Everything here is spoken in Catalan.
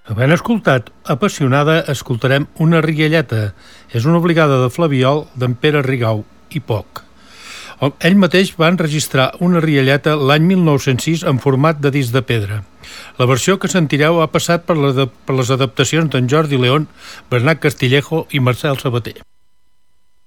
Havent escoltat Apassionada, escoltarem Una rialleta. És una obligada de Flabiol d'en Pere Rigau i Poch. Ell mateix va enregistrar Una rialleta l'any 1906 en format de disc de pedra. La versió que sentireu ha passat per les adaptacions d'en Jordi León, Bernat Castillejo i Marcel Sabater.